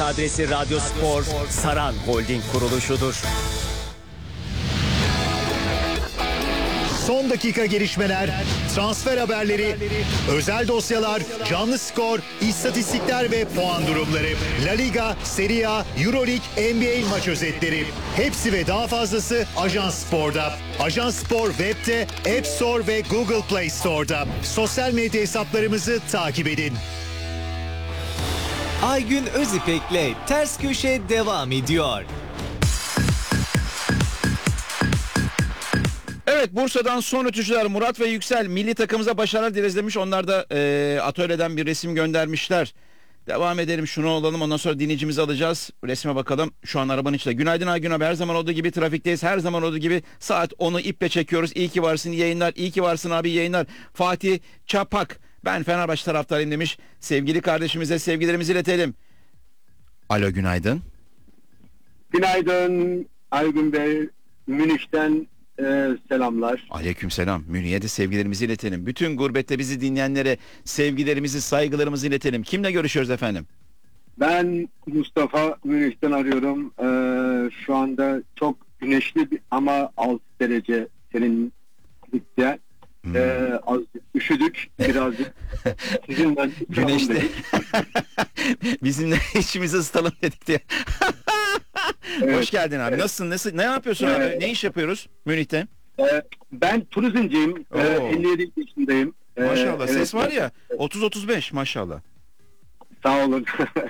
adresi Radyo Spor, Saran Holding kuruluşudur. Son dakika gelişmeler, transfer haberleri, özel dosyalar, canlı skor, istatistikler ve puan durumları. La Liga, Serie A, Euroleague, NBA maç özetleri. Hepsi ve daha fazlası Ajans Spor'da. Ajans Spor web'te, App Store ve Google Play Store'da. Sosyal medya hesaplarımızı takip edin. Aygün Özipek'le Ters Köşe devam ediyor. Evet, Bursa'dan son ötücüler Murat ve Yüksel milli takımımıza başarılar dileriz demiş. Onlar da atölyeden bir resim göndermişler. Devam edelim, şunu alalım, ondan sonra dinleyicimizi alacağız. Resme bakalım, şu an arabanın içinde. Günaydın Aygün abi, her zaman olduğu gibi trafikteyiz. Her zaman olduğu gibi saat 10'u iple çekiyoruz. İyi ki varsın, yayınlar. İyi ki varsın abi, yayınlar. Fatih Çapak, ben Fenerbahçe taraftarıyım demiş. Sevgili kardeşimize sevgilerimizi iletelim. Alo, günaydın. Günaydın Aygün Bey, Münih'ten selamlar. Aleykümselam. Münih'e de sevgilerimizi iletelim. Bütün gurbette bizi dinleyenlere sevgilerimizi, saygılarımızı iletelim. Kimle görüşüyoruz efendim? Ben Mustafa, Münih'ten arıyorum. Şu anda çok güneşli ama 6 derece serinlikte. Az üşüdük birazcık. Sizinle Güneşte. Bizimle içimizi ısıtalım dedik diye. Evet. Hoş geldin abi. Nasılsın? Ne yapıyorsun abi? Ne iş yapıyoruz Münih'te? Ben turizmciyim. 57 yaşındayım. Maşallah. Ses evet, var ya 30-35 maşallah. Sağ olun.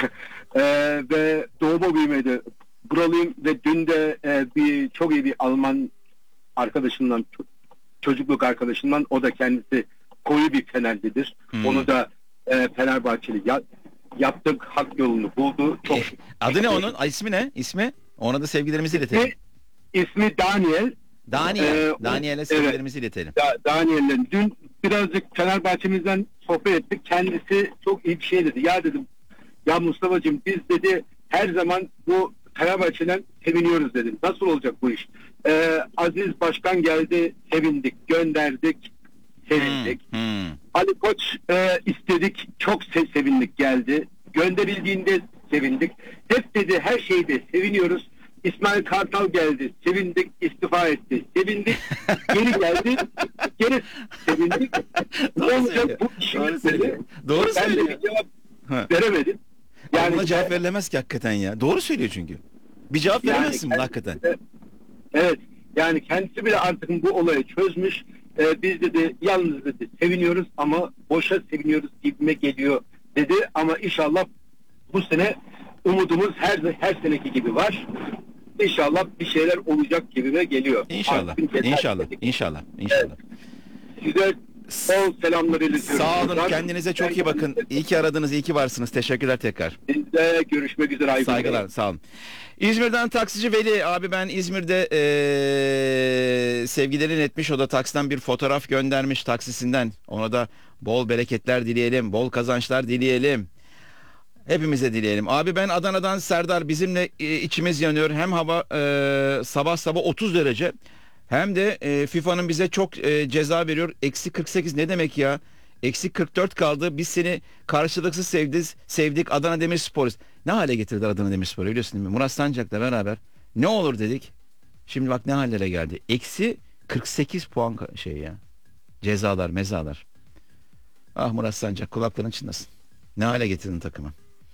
Ve doğma büyümede buralıyım ve dün de çok iyi bir Alman arkadaşımdan, çocukluk arkadaşımdan, o da kendisi koyu bir Fenerlidir. Onu da Fenerbahçeli yaptık, hak yolunu buldu. Çok adı ne onun? İsmi ne? İsmi? Ona da sevgilerimizi iletelim. İsmi Daniel. Daniel'e sevgilerimizi iletelim. Daniel'le dün birazcık Fenerbahçe'mizden sohbet ettik. Kendisi çok iyi bir şey dedi. Ya dedim, ya Mustafa'cığım biz dedi her zaman bu Fenerbahçe'den seviniyoruz dedim. Nasıl olacak bu iş? Aziz Başkan geldi, sevindik, gönderdik, sevindik. Ali Koç istedik, çok sevindik, geldi. Gönderildiğinde sevindik. Hep dedi her şeyde seviniyoruz. İsmail Kartal geldi, sevindik, istifa etti, sevindik, geri geldi, geri sevindik. Doğru söylüyor. Doğru söylüyor. Ben de bir cevap veremedim. Yani buna cevap verilemez ki hakikaten ya. Doğru söylüyor çünkü. Bir cevap veremezsin buna hakikaten. Evet. Yani kendisi bile artık bu olayı çözmüş. Biz dedi yalnız dedi seviniyoruz ama boşa seviniyoruz gibime geliyor dedi. Ama inşallah bu sene umudumuz her seneki gibi var. İnşallah bir şeyler olacak gibime geliyor. İnşallah. İnşallah. Evet. Size bol selamlar iletiyorum. Sağ olun. Kendinize çok iyi bakın. İyi ki aradınız. İyi ki varsınız. Teşekkürler tekrar. Biz de görüşmek üzere. Aygün Saygılar. Bey. Sağ olun. İzmir'den taksici Veli. Abi ben İzmir'de sevgilerini etmiş. O da taksiden bir fotoğraf göndermiş taksisinden. Ona da bol bereketler dileyelim. Bol kazançlar dileyelim. Hepimize dileyelim. Abi ben Adana'dan Serdar, bizimle içimiz yanıyor. Hem hava sabah 30 derece hem de FIFA'nın bize çok ceza veriyor. Eksi 48 ne demek ya? Eksi 44 kaldı. Biz seni karşılıksız sevdik Adana Demirspor. Ne hale getirdi Adana Demirspor'u biliyorsun değil mi? Murat Sancak'la beraber ne olur dedik. Şimdi bak ne hallere geldi. Eksi 48 puan ya. Cezalar mezalar. Ah Murat Sancak, kulakların çınlasın. Ne hale getirdin takımı.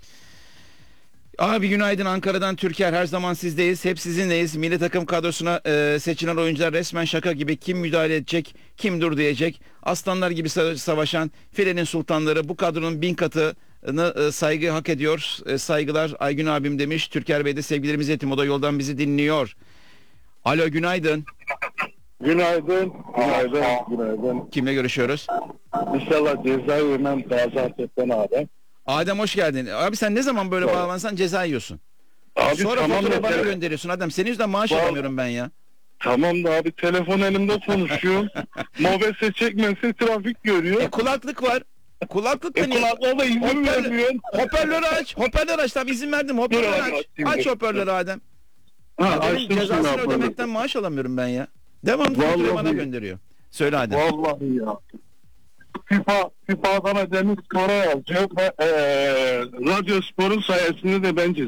Abi günaydın Ankara'dan Türker, her zaman sizdeyiz, hep sizinleyiz. Milli takım kadrosuna seçilen oyuncular resmen şaka gibi, kim müdahale edecek, kim dur diyecek. Aslanlar gibi savaşan filenin sultanları, bu kadronun 1000 katını saygı hak ediyor. Saygılar Aygün abim demiş. Türker Bey de sevgilerimizi iletim, o da yoldan bizi dinliyor. Alo günaydın. Günaydın. Kimle görüşüyoruz? İnşallah Cezayir'den Gaziantep'ten abi. Adem hoş geldin. Abi sen ne zaman böyle bağlansan ceza yiyorsun. Abi sonra tamam fotoğrafı bana da gönderiyorsun Adem. Senin yüzünden maaş alamıyorum ben ya. Tamam da abi telefon elimde konuşuyorum. Mobese çekmesin trafik görüyor. Kulaklık var. Kulaklık da niye? Kulaklığa da izin vermiyorsun. Hoparlörü aç. Tabii izin verdim. Hoparlörü aç. Aç hoparlörü Adem. Adem'in cezasını ödemekten maaş alamıyorum ben ya. Devamlı fotoğrafı bana gönderiyor. Söyle Adem. Vallahi ya. FIFA bana Demirspor'a yazıyor ve Radyo Spor'un sayesinde de bence